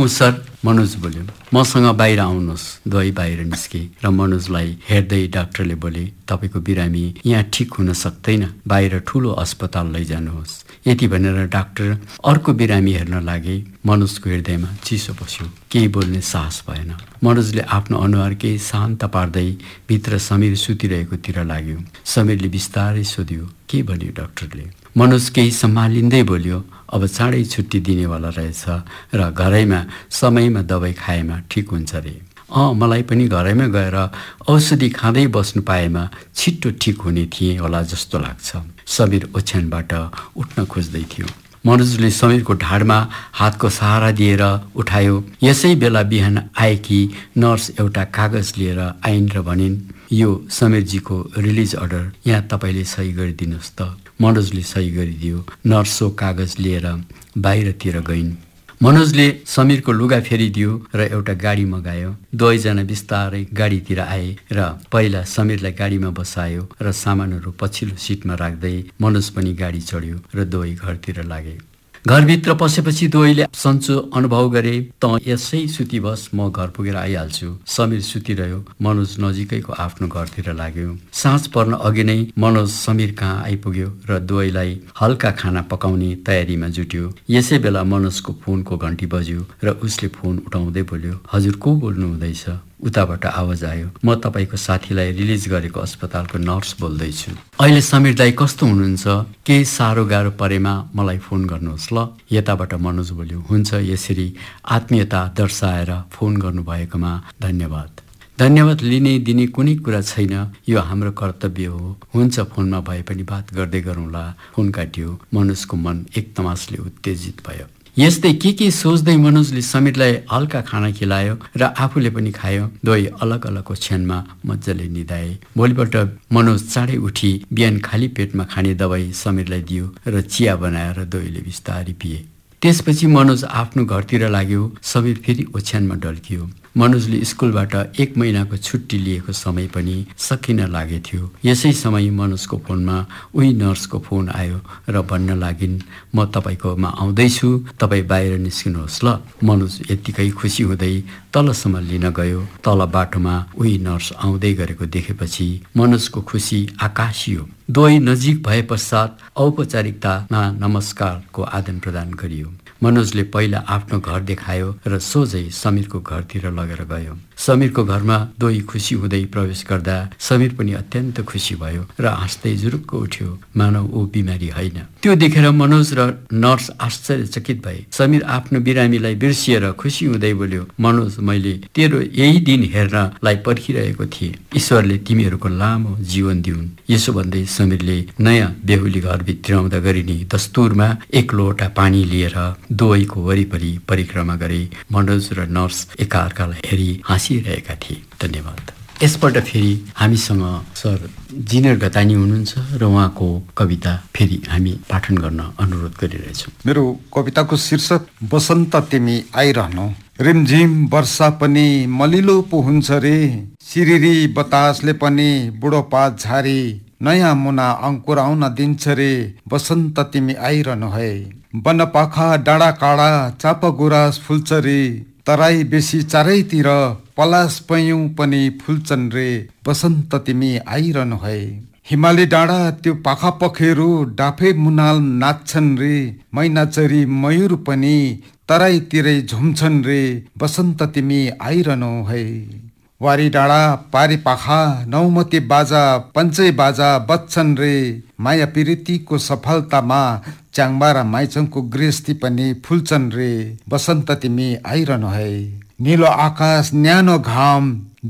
हुँ सर, मनोज बोल्यो। मसँग बाहिर आउनुहोस्। दुवै बाहिर निस्के र मनोजलाई हेर्दै डाक्टरले बोले, तपाईँको बिरामी यहाँ ठिक हुन सक्दैन, बाहिर ठुलो अस्पताल लैजानुहोस्। यति भनेर डाक्टर अर्को बिरामी हेर्न लागे। मनोजको हृदयमा चिसो पस्यो, केही बोल्ने साहस भएन। मनोजले आफ्नो अनुहार केही शान्त पार्दै भित्र समीर सुतिरहेकोतिर लाग्यो। समीरले बिस्तारै सोध्यो, के भन्यो डाक्टरले? मनोज केही सम्हालिँदै बोल्यो, अब चाँडै छुट्टी दिनेवाला रहेछ र घरैमा समयमा दबाई खाएमा ठिक हुन्छ रे। मलाई पनि घरैमा गएर औषधि खाँदै बस्नु पाएमा छिट्टो ठिक हुने थिएँ होला जस्तो लाग्छ। समीर ओछ्यानबाट उठ्न खोज्दै थियो। मनोजले समीरको ढाडमा हातको सहारा दिएर उठायो। यसै बेला बिहान आएकी नर्स एउटा कागज लिएर आइन् र भनिन्, यो समीरजीको रिलिज अर्डर, यहाँ तपाईँले सही गरिदिनुहोस् त। मनोजले सही गरिदियो। नर्स सो कागज लिएर बाहिरतिर गइन्। मनोजले समीरको लुगा फेरिदियो र एउटा गाडी मगायो। दुवैजना बिस्तारै गाडीतिर आए र पहिला समीरलाई गाडीमा बसायो र सामानहरू पछिल्लो सिटमा राख्दै मनोज पनि गाडी चढ्यो र दुवै घरतिर लागे। घरभित्र पसेपछि दुवैले सन्चो अनुभव गरे, त यसै सुती बस, म घर पुगेर आइहाल्छु। समीर सुतिरह्यो। मनोज नजिकैको आफ्नो घरतिर लाग्यो। साँझ पर्न अघि नै मनोज समीर कहाँ आइपुग्यो र दुवैलाई हल्का खाना पकाउने तयारीमा जुट्यो। यसै बेला मनोजको फोनको घन्टी बज्यो र उसले फोन उठाउँदै बोल्यो, हजुर को बोल्नु हुँदैछ? उताबाट आवाज आयो, म तपाईँको साथीलाई रिलिज गरेको अस्पतालको नर्स बोल्दैछु। अहिले समीर दाई कस्तो हुनुहुन्छ? केही साह्रो गाह्रो परेमा मलाई फोन गर्नुहोस् ल। यताबाट मनोज बोल्यो, हुन्छ, यसरी आत्मीयता दर्शाएर फोन गर्नुभएकोमा धन्यवाद। धन्यवाद लिने दिने कुनै कुरा छैन, यो हाम्रो कर्तव्य हो। हुन्छ, फोनमा भए पनि बात गर्दै गरौँला। फोन काटियो। मनोजको मन एक तमासले उत्तेजित भयो। यस्तै के सोच्दै मनोजले समीरलाई हल्का खाना खिलायो र आफूले पनि खायो। दुवै अलग अलग ओछ्यानमा मजाले निदाए। भोलिपल्ट मनोज चाँडै उठी बिहान खाली पेटमा खाने दबाई समीरलाई दियो र चिया बनाएर दुवैले बिस्तारै पिए। त्यसपछि मनोज आफ्नो घरतिर लाग्यो। समीर फेरि ओछ्यानमा ढल्कियो। मनोजले स्कुलबाट 1 महिनाको छुट्टी लिएको समय पनि सकिन लागेथ्यो। यसै समय मनोजको फोनमा उही नर्सको फोन आयो र भन्न लागिन्, म तपाईँकोमा आउँदैछु, तपाईँ बाहिर निस्किनुहोस् ल। मनोज यत्तिकै खुसी हुँदै तलसम्म लिन गयो। तल बाटोमा उही नर्स आउँदै गरेको देखेपछि मनोजको खुसी आकाशियो। दुवै नजिक भए पश्चात औपचारिकतामा नमस्कारको आदान प्रदान गरियो। मनोजले पहिला आफ्नो घर देखायो र सोझै समीरको घरतिर लगेर गयो। समीरको घरमा दुवै खुसी हुँदै प्रवेश गर्दा समीर पनि अत्यन्त खुसी भयो र हाँस्दै जुरुक्क उठ्यो, मानव ऊ बिमारी होइन। त्यो देखेर मनोज र नर्स आश्चर्यचकित भए। समीर आफ्नो बिरामीलाई बिर्सिएर खुसी हुँदै बोल्यो, मनोज, मैले तेरो यही दिन हेर्नलाई पर्खिरहेको थिएँ। ईश्वरले तिमीहरूको लामो जीवन दिउन्। यसो भन्दै समीरले नयाँ बेहुली घर भित्राउँदा गरिने दस्तुरमा 1 लोटा पानी लिएर दुवैको वरिपरि परिक्रमा गरे। मनोज र नर्स एकाअर्कालाई हेरी हाँसिरहेका थिए। धन्यवाद। यसपल्ट फेरि हामीसँग सर जिनेर घतानी हुनुहुन्छ र उहाँको कविता फेरि हामी पाठन गर्न अनुरोध गरिरहेछौँ। मेरो कविताको शीर्षक बसन्त तिमी आइरहनु। रिमझिम वर्षा पनि मलिलो पो हुन्छ रे, सिरिरी बतासले पनि बुढोपात झारी, नयाँ मुना अङ्कुर आउन दिन्छ रे, बसन्त तिमी आइरहनु है। वनपाखा डाँडा काँडा चाप गुराँस फुल्छ रे, तराई बेसी चारैतिर पलास पयौँ पनि फुल्छन् रे, बसन्त तिमी आइरहनु है। हिमाली डाँडा त्यो पाखा पखेरू डाफे मुनाल नाच्छन् रे, मैनाचरी मयूर पनि तराईतिरै झुम्छन् रे, बसन्त तिमी आइरहनु है। वारी डाँडा पारी पाखा नौमती बाजा पञ्चै बाजा बच्छन् रे, माया पिरितीको सफलतामा च्याङ्बा र माइचङको गृहस्थी पनि फुल्छन् रे, बसन्त तिमी आइरहनु है। निलो आकाश न्यानो घाम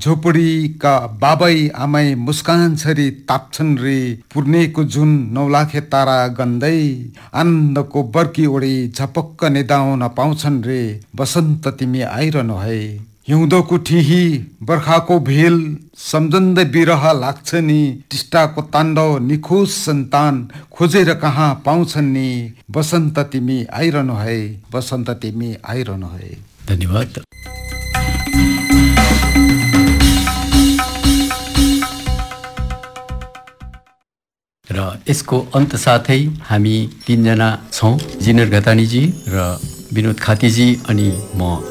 झोपडीका बाबै आमै मुस्कान छरी ताप्छन् रे, पूर्णेको जुन 9 लाखे तारा गन्दै आनन्दको बर्की ओडी झपक्क निदाउन पाउँछन् रे, बसन्त तिमी आइरहनु है। हिउँदोको ठिही बर्खाको भेल सम्झँदै बिरह लाग्छ नि, टिस्टाको ताण्डव निखोज सन्तान खोजेर कहाँ पाउँछन् नि, बसन्त तिमी आइरहनु है, बसन्त तिमी आइरहनु है। धन्यवाद। र यसको अन्त साथै हामी 3 जना छौँ, जिनेर घतानीजी र विनोद खातीजी अनि म